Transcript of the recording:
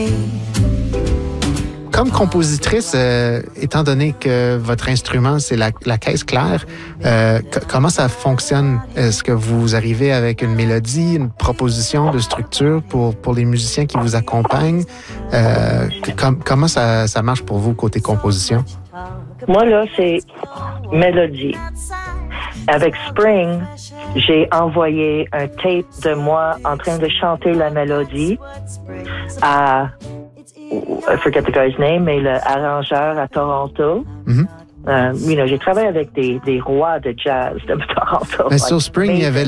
Comme compositrice, étant donné que votre instrument, c'est la caisse claire, comment ça fonctionne? Est-ce que vous arrivez avec une mélodie, une proposition de structure pour les musiciens qui vous accompagnent? Comment ça marche pour vous côté composition? Moi, là, c'est mélodie. Avec Spring, j'ai envoyé un tape de moi en train de chanter la mélodie à, I forget the guy's name, mais le arrangeur à Toronto. Mm-hmm. J'ai travaillé avec des rois de jazz de Toronto. Mais sur Spring, il y avait